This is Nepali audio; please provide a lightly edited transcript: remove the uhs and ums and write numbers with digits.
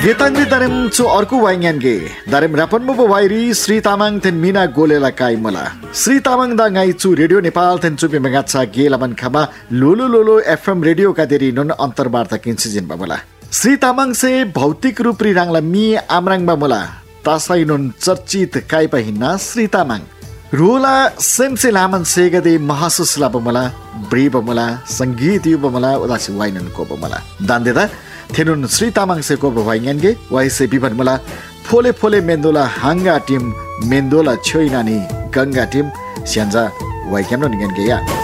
Getangri darem chu orku waingan ge darem rapan mo wairi Sri Tamang ten mina golela kai mala Sri Tamang da ngai chu radio Nepal ten chu mengat sa ge laban khaba lolo FM radio का देरी नन अंतर्वार्ता किन्सी जिन बमला श्री तामाङ से भौतिक रूप रि राङला मी आमराङ बमला तासाइ नन चर्चित काय पहिना श्री तामाङ रोला सेमसे लामन सेगदे महसुसला बमला ब्री बमला संगीत यु बमला उदासी वाइनन को बमला दान्देदा थेनुन श्री तामाङ से को बवाइङगे वाइसे बिभन मला फोले मेन्दोला हांगा टिम मेन्दोला छोइनानी गंगा टिम स्यान्जा वाइकेनो निगन गया